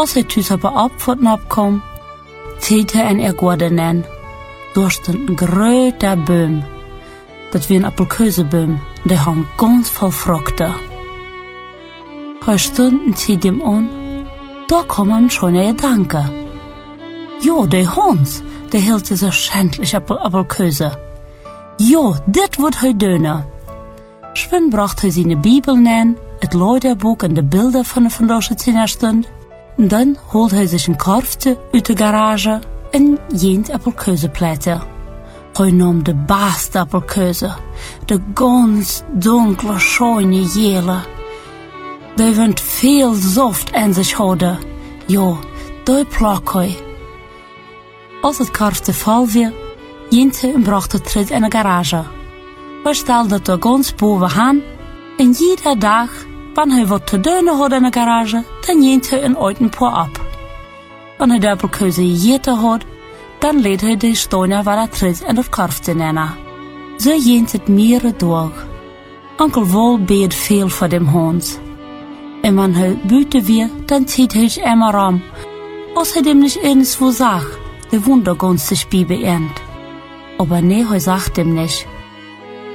Als hij thuis op een opvoeten opkwam, ziet hij en Gordon aan. Daar stond een grote boom. Dat was een appelkeuzeboom, die hang ganz vol vruchten. Hij stond en ziet hem aan. Da kom hem schon een gedanke. Ja, die Hans, die hield so schändlich Appelkäse. Ja, dit wird hij doen. Schwinn bracht hij seine Bibel nein, het Leuterbuch en de Bilder von der vandaagse Zehnerstund. Und dann holt hij sich een Korfte uit de garage en jent Appelkäseplatte. Hij nam de beste Appelkäse, de ganz dunkle, schöne Jele. Die wind veel Saft an sich hadden. Ja, die plak hij. Als het Korfte voll weer, jent hij en bracht het terug in de garage. Hij stelde het er ganz bovenaan en jeder dag, wanneer hij wat te doen had in de garage, dan jent hij een ouden paar op. Wanneer hij de Appelkäse gegeten had, dan leed hij de steiner waar hij terug in het Korfte nemen. Zo jent het meerdere dagen. Onkel Wol beet veel voor dem Hans. En wanneer hij buiten weer, dan zieht hij zich immer om. Als hij dem nicht irgendwo zag, de Wunder ganz sich beend. Aber nee, hij zag dem nicht.